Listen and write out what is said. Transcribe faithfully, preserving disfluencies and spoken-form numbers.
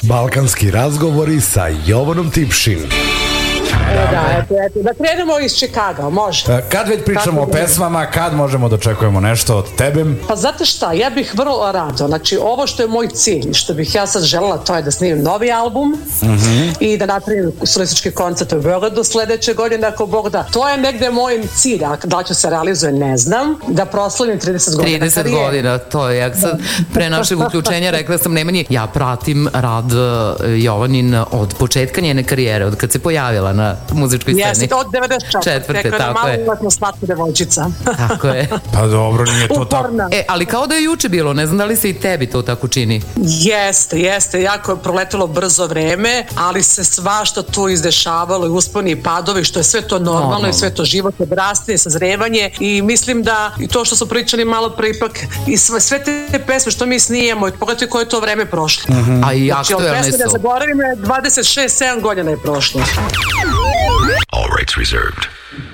Balkanski razgovori sa Jovanom Tipšin. Da, eto, eto, da krenemo iz Čikaga, može. Kad već pričamo o pesmama, kad možemo da očekujemo nešto od tebe? Pa znate šta, ja bih vrlo rado, znači ovo što je moj cilj, što bih ja sad želela, to je da snimim novi album mm-hmm. i da napravim solistički koncert u Beogradu sledeće godine, ako Bog da. To je negde moj cilj, a da li ću se realizuje, ne znam, da proslavim trideset godina trideset karijere. godina, to je, ja sad pre našeg uključenja rekla sam Nemanji, ja pratim rad Jovanin od početka njene karijere, od kad se pojavila na muzičkoj sceni. Jeste, od devedeset četvrte. Četvrte, tako je. Malo slatka devojčica. Tako je. Pa dobro, nije to tako. E, ali kao da je juče bilo, ne znam da li se i tebi to tako čini. Jeste, jeste, jako je proletelo brzo vreme, ali se svašta tu izdešavalo i usponi i padovi, što je sve to normalno Normalno. i sve to život, odrastanje, sazrevanje i mislim da i to što su pričali malo pre ipak i sve, sve te pesme što mi snijemo, pogledajte koje je to vreme prošlo. Mm-hmm. A i znači, aktuelne su. Znači, od pesme da zaboravim, dvadeset šest sedam godina je prošlo. All rights reserved.